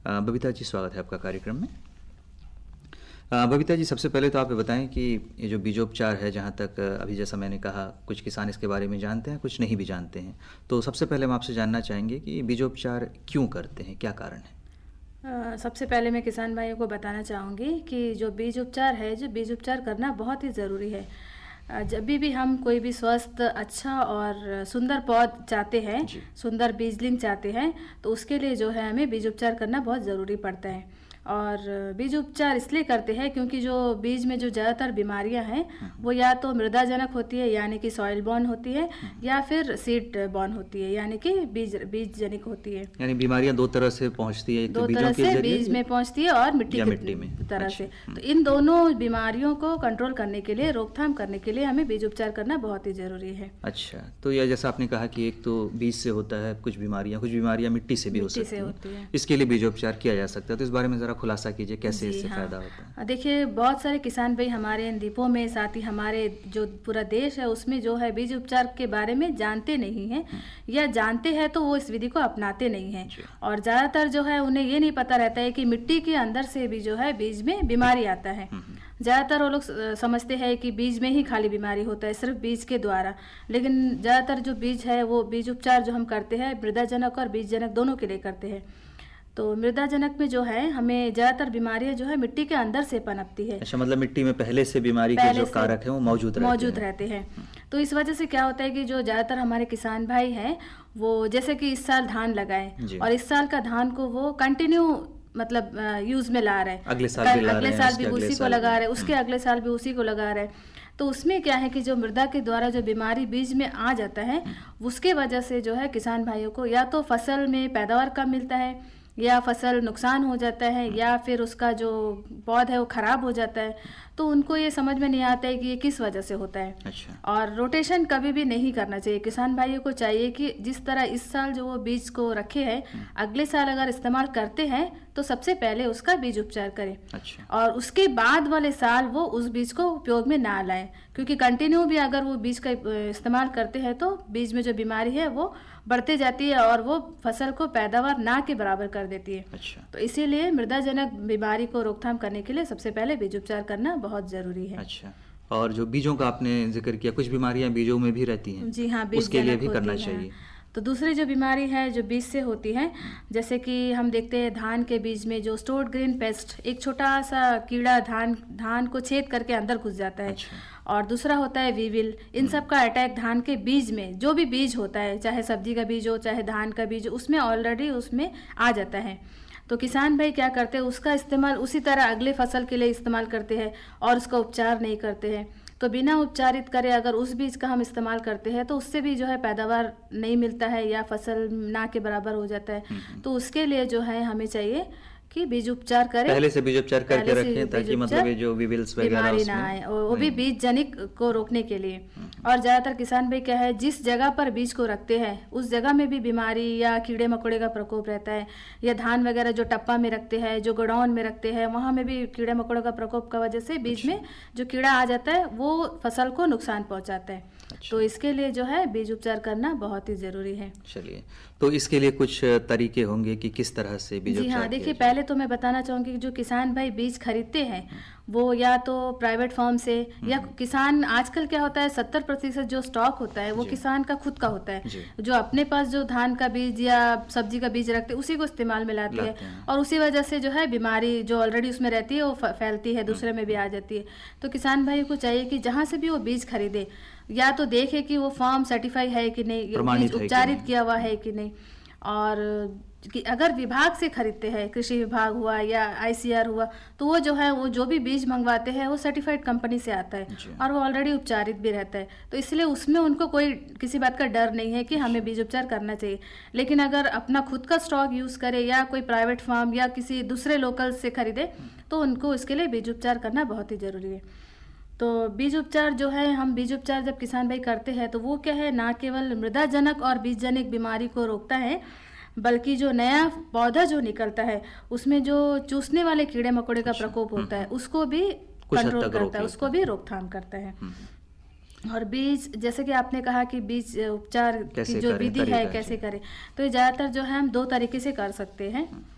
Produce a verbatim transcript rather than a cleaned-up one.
अ, बबीता जी, स्वागत है आपका कार्यक्रम में। अ, बबीता जी, सबसे पहले तो आप ये बताएं कि ये जो बीजोपचार है, जहाँ तक अ, अभी जैसा मैंने कहा, कुछ किसान इसके बारे में जानते हैं, कुछ नहीं भी जानते हैं। तो सबसे पहले हम आपसे जानना चाहेंगे कि बीजोपचार क्यों करते हैं, क्या कारण है? अ, सबसे पहले मैं किसान भाइयों को बताना चाहूँगी कि जो बीज उपचार है, जो बीज उपचार करना बहुत ही ज़रूरी है। अ, जब भी भी हम कोई भी स्वस्थ, अच्छा और सुंदर पौध चाहते हैं, जी। सुंदर बीजलिंग चाहते हैं, तो उसके लिए जो है हमें बीज उपचार करना बहुत ज़रूरी पड़ता है। और बीज उपचार इसलिए करते हैं क्योंकि जो बीज में जो ज़्यादातर बीमारियां हैं वो या तो मृदाजनक होती है यानी कि सॉइल बॉर्न होती है, या फिर सीड बॉर्न होती है यानी कि बीज बीज जनिक होती है। यानी बीमारियां दो तरह से पहुंचती है, एक तो दो बीजों तरह के से जरिए बीज में पहुंचती है और मिट्टी या की मिट्टी में। तरह अच्छा। से। हम्म। तो इन दोनों बीमारियों को कंट्रोल करने के लिए, रोकथाम करने के लिए हमें बीज उपचार करना बहुत ही जरूरी है। अच्छा, तो यह जैसा आपने कहा कि एक तो बीज से होता है कुछ बीमारियां, कुछ बीमारियां मिट्टी से भी हो मिट्टी सकती से हैं। होती है। इसके लिए बीजोपचार किया जा सकता है, तो इस बारे में ज़रा खुलासा कीजिए, कैसे जी इससे हाँ। फायदा होता है? देखिए, बहुत सारे किसान भाई हमारे इन द्वीपों में, साथ ही हमारे जो पूरा देश है उसमें जो है बीज उपचार के बारे में जानते नहीं हैं, या जानते हैं तो वो इस विधि को अपनाते नहीं हैं। जी। और ज़्यादातर जो है उन्हें ये नहीं पता रहता है कि मिट्टी के अंदर से भी जो है बीज में बीमारी आता है। ज़्यादातर वो लोग स- समझते हैं कि बीज में ही खाली बीमारी होता है, सिर्फ बीज के द्वारा। लेकिन ज़्यादातर जो बीज है वो बीज उपचार जो हम करते हैं मृदाजनक और बीजजनक दोनों के लिए करते हैं। तो मृदाजनक में जो है हमें ज़्यादातर बीमारियां जो है मिट्टी के अंदर से पनपती है। अच्छा, मतलब मिट्टी में पहले से बीमारी के पहले जो से कारक हैं वो मौजूद रहते मौजूद हैं। रहते हैं। तो इस वजह से क्या होता है कि जो ज़्यादातर हमारे किसान भाई हैं वो जैसे कि इस साल धान लगाए जी। और इस साल का धान को वो कंटिन्यू मतलब यूज में ला रहे हैं, अगले साल भी ला अगले रहे हैं, साल उसके भी अगले उसी को साल लगा भी। रहे हैं, उसके हम्म। अगले साल भी उसी को लगा रहे हैं। तो उसमें क्या है कि जो मृदा के द्वारा जो बीमारी बीज में आ जाता है, उसके वजह से जो है किसान भाइयों को या तो फसल में पैदावार कम मिलता है, या फसल नुकसान हो जाता है, या फिर उसका जो पौध है वो खराब हो जाता है। तो उनको ये समझ में नहीं आता है कि ये किस वजह से होता है। अच्छा। और रोटेशन कभी भी नहीं करना चाहिए। किसान भाइयों को चाहिए कि जिस तरह इस साल जो वो बीज को रखे हैं, अगले साल अगर इस्तेमाल करते हैं तो सबसे पहले उसका बीज उपचार करें। अच्छा। और उसके बाद वाले साल वो उस बीज को उपयोग में ना लाएं, क्योंकि कंटिन्यू भी अगर वो बीज का इस्तेमाल करते हैं तो बीज में जो बीमारी है वो बढ़ते जाती है और वो फसल को पैदावार ना के बराबर कर देती है। अच्छा। तो इसीलिए मृदाजनक बीमारी को रोकथाम करने के लिए सबसे पहले बीज उपचार करना बहुत जरूरी है। अच्छा, और जो बीजों का आपने जिक्र किया, कुछ बीमारियां बीजों में भी रहती हैं। जी हाँ, बीज उसके लिए जनक भी करना होती है। चाहिए। तो दूसरी जो बीमारी है जो बीज से होती है, जैसे कि हम देखते हैं धान के बीज में जो स्टोर्ड ग्रेन पेस्ट, एक छोटा सा कीड़ा धान धान को छेद करके अंदर घुस जाता है। अच्छा। और दूसरा होता है वीविल। इन सब का अटैक धान के बीज में, जो भी बीज होता है, चाहे सब्जी का बीज हो चाहे धान का बीज हो, उसमें ऑलरेडी उसमें आ जाता है। तो किसान भाई क्या करते हैं, उसका इस्तेमाल उसी तरह अगले फसल के लिए इस्तेमाल करते हैं और उसका उपचार नहीं करते हैं। तो बिना उपचारित करे अगर उस बीज का हम इस्तेमाल करते हैं तो उससे भी जो है पैदावार नहीं मिलता है या फसल ना के बराबर हो जाता है। तो उसके लिए जो है हमें चाहिए कि बीज उपचार करें, पहले से बीज उपचार करके पहले से रखें, बीज ताकि उपचार, मतलब ये जो विविल्स वगैरह बीमारी ना उसमें आए, और वो भी नहीं। बीज जनिक को रोकने के लिए। और ज्यादातर किसान भाई क्या है, जिस जगह पर बीज को रखते हैं उस जगह में भी बीमारी या कीड़े मकोड़े का प्रकोप रहता है, या धान वगैरह जो टप्पा में रखते हैं, जो गोडाउन में रखते हैं, वहां में भी कीड़े मकोड़ों का प्रकोप का वजह से बीज में जो कीड़ा आ जाता है वो फसल को नुकसान पहुंचाता है। अच्छा। तो इसके लिए जो है बीज उपचार करना बहुत ही जरूरी है। चलिए, तो इसके लिए कुछ तरीके होंगे कि किस तरह से बीज जी उपचार हाँ, किया देखिए जाए? पहले तो मैं बताना चाहूंगी कि जो किसान भाई बीज खरीदते हैं वो या तो प्राइवेट फर्म से, या किसान आजकल क्या होता है सत्तर प्रतिशत जो स्टॉक होता है वो जी। किसान का खुद का होता है, जी। जो अपने पास जो धान का बीज या सब्जी का बीज रखते हैं उसी को इस्तेमाल में लाते लाते हैं, हैं। और उसी वजह से जो है बीमारी जो ऑलरेडी उसमें रहती है वो फ- फैलती है, दूसरे में भी आ जाती है। तो किसान भाई को चाहिए कि जहां से भी वो बीज खरीदे या तो देखे कि वो फार्म सर्टिफाई है कि नहीं, प्रमाणित बीज है कि उपचारित नहीं। किया हुआ है कि नहीं। और कि अगर विभाग से खरीदते हैं, कृषि विभाग हुआ या आईसीआर हुआ, तो वो जो है वो जो भी बीज मंगवाते हैं वो सर्टिफाइड कंपनी से आता है जी। और वो ऑलरेडी उपचारित भी रहता है। तो इसलिए उसमें उनको कोई किसी बात का डर नहीं है कि हमें बीज उपचार करना चाहिए। लेकिन अगर अपना खुद का स्टॉक यूज करे या कोई प्राइवेट फार्म या किसी दूसरे लोकल से खरीदे तो उनको इसके लिए बीज उपचार करना बहुत ही जरूरी है। तो बीज उपचार जो है, हम बीज उपचार जब किसान भाई करते हैं तो वो क्या है, ना केवल मृदाजनक और बीजजनिक बीमारी को रोकता है, बल्कि जो नया पौधा जो निकलता है उसमें जो चूसने वाले कीड़े मकोड़े का प्रकोप होता है उसको भी कुछ हद कंट्रोल तक रोक करता है, लेता उसको है। भी रोकथाम करता है। और बीज, जैसे कि आपने कहा कि बीज उपचार की कैसे जो करें, विधि है तरीका कैसे जी। करें, तो ये ज़्यादातर जो है हम दो तरीके से कर सकते हैं।